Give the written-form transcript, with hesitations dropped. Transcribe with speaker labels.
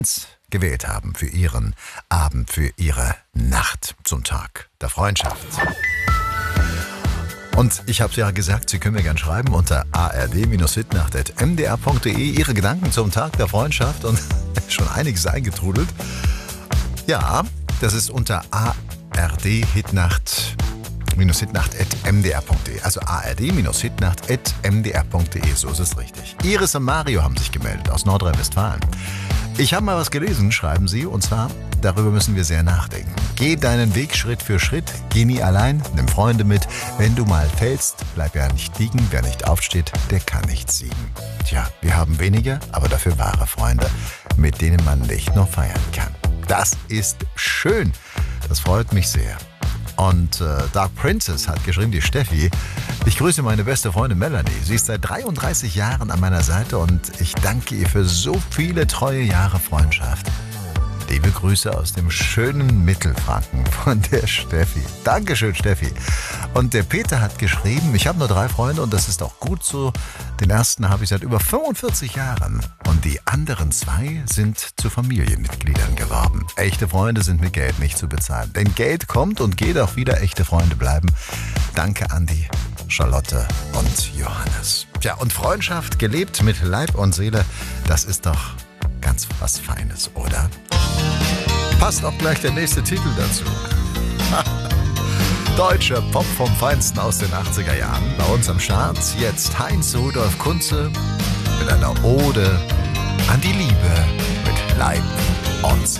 Speaker 1: gewählt haben für ihren Abend, für ihre Nacht zum Tag der Freundschaft. Und ich habe es ja gesagt, Sie können mir gerne schreiben unter ard-hitnacht@mdr.de Ihre Gedanken zum Tag der Freundschaft und schon einiges eingetrudelt. Ja, das ist unter ard-hitnacht@mdr.de, also ard-hitnacht@mdr.de, so ist es richtig. Iris und Mario haben sich gemeldet aus Nordrhein-Westfalen. Ich habe mal was gelesen, schreiben Sie, und zwar, darüber müssen wir sehr nachdenken. Geh deinen Weg Schritt für Schritt, geh nie allein, nimm Freunde mit. Wenn du mal fällst, bleib ja nicht liegen. Wer nicht aufsteht, der kann nicht siegen. Tja, wir haben weniger, aber dafür wahre Freunde, mit denen man nicht nur feiern kann. Das ist schön. Das freut mich sehr. Und Dark Princess hat geschrieben, die Steffi: Ich grüße meine beste Freundin Melanie. Sie ist seit 33 Jahren an meiner Seite und ich danke ihr für so viele treue Jahre Freundschaft. Liebe Grüße aus dem schönen Mittelfranken von der Steffi. Dankeschön, Steffi. Und der Peter hat geschrieben, ich habe nur 3 Freunde und das ist auch gut so. Den ersten habe ich seit über 45 Jahren und die anderen 2 sind zu Familienmitgliedern geworden. Echte Freunde sind mit Geld nicht zu bezahlen. Denn Geld kommt und geht, auch wieder echte Freunde bleiben. Danke, Andi, Charlotte und Johannes. Tja, und Freundschaft gelebt mit Leib und Seele, das ist doch ganz was Feines, oder? Passt auch gleich der nächste Titel dazu. Deutscher Pop vom Feinsten aus den 80er Jahren. Bei uns am Start jetzt Heinz Rudolf Kunze mit einer Ode an die Liebe mit Leib und Seele.